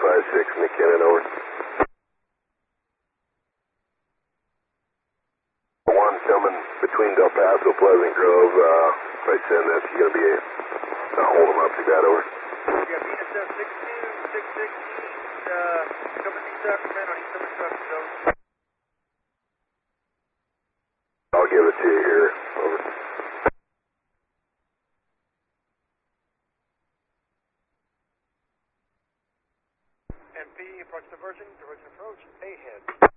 256 McKinnon, over. 1 coming between Del Paso, Pleasant Grove. If I send this, you're going to be hold them up to that, over. Yeah, Venus 62660, coming to Sacramento, he's coming to Sacramento. I'll give it to you here, over. MP, approach diversion approach, ahead.